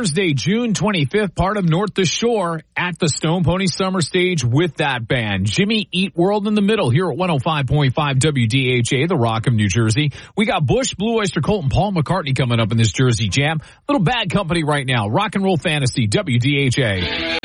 Thursday, June 25th, part of North the Shore at the Stone Pony Summer Stage with that band. Jimmy Eat World in the middle here at 105.5 WDHA, the Rock of New Jersey. We got Bush, Blue Oyster Cult, and Paul McCartney coming up in this Jersey Jam. Little Bad Company right now. Rock and Roll Fantasy, WDHA.